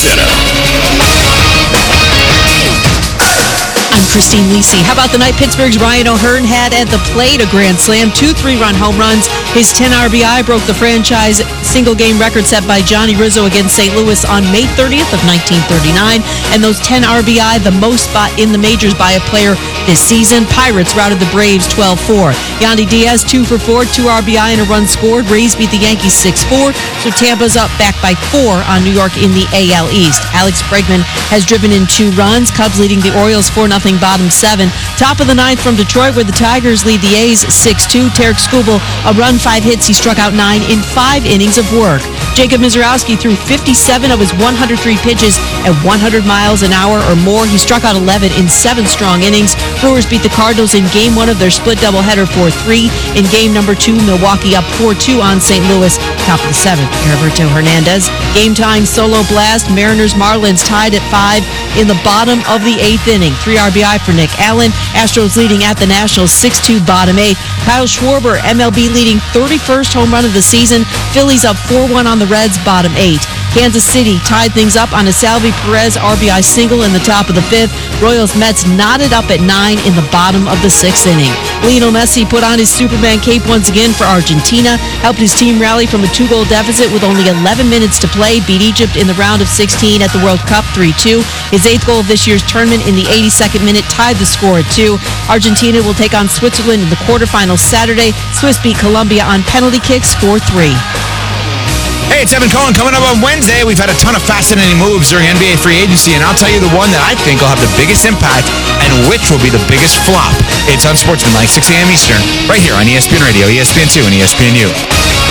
Center. I'm Christine Lisi. How about the night Pittsburgh's Ryan O'Hearn had at the plate? A grand slam, 2 3-run home runs. His 10 RBI broke the franchise single-game record set by Johnny Rizzo against St. Louis on May 30th of 1939. And those 10 RBI, the most spot in the majors by a player this season. Pirates routed the Braves 12-4. Yandy Diaz 2 for 4, 2 RBI and a run scored. Rays beat the Yankees 6-4. So Tampa's up back by 4 on New York in the AL East. Alex Bregman has driven in 2 runs. Cubs leading the Orioles 4-0, bottom 7. Top of the 9th from Detroit, where the Tigers lead the A's 6-2. Tarek Skubal, a run, 5 hits. He struck out 9 in 5 innings of work. Jacob Misiorowski threw 57 of his 103 pitches at 100 miles an hour or more. He struck out 11 in 7 strong innings. Brewers beat the Cardinals in Game 1 of their split doubleheader 4-3. In Game number 2, Milwaukee up 4-2 on St. Louis. Top of the 7th, Heriberto Hernandez. Game-tying solo blast. Mariners-Marlins tied at 5 in the bottom of the 8th inning. 3 RBI for Nick Allen. Astros leading at the Nationals 6-2, bottom 8. Kyle Schwarber, MLB leading 31st home run of the season. Phillies up 4-1 on the Reds, bottom 8. Kansas City tied things up on a Salvi Perez RBI single in the top of the 5th. Royals-Mets knotted up at 9 in the bottom of the 6th inning. Lionel Messi put on his Superman cape once again for Argentina, helped his team rally from a 2-goal deficit with only 11 minutes to play, beat Egypt in the round of 16 at the World Cup 3-2. His 8th goal of this year's tournament in the 82nd minute tied the score at 2. Argentina will take on Switzerland in the quarterfinals Saturday. Swiss beat Colombia on penalty kicks 4-3. Hey, it's Evan Cohen. Coming up on Wednesday, we've had a ton of fascinating moves during NBA free agency, and I'll tell you the one that I think will have the biggest impact and which will be the biggest flop. It's Unsportsmanlike, 6 a.m. Eastern, right here on ESPN Radio, ESPN2, and ESPNU.